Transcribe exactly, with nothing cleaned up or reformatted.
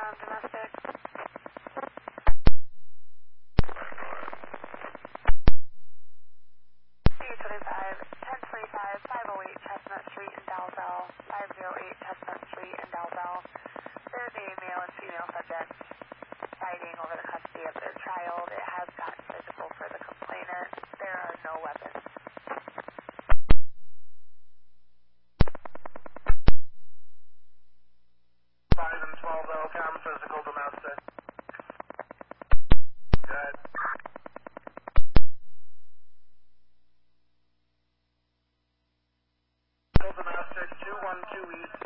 Welcome, domestic. C twenty-five, ten twenty-five, five oh eight Chestnut Street in Dalzell, five oh eight Chestnut Street in Dalzell. There's a male and female subject fighting over the custody of their child. It has gotten physical for the complainant. There are no weapons. five and twelve, Elcom, physical domestic. Good. Physical domestic, two one two East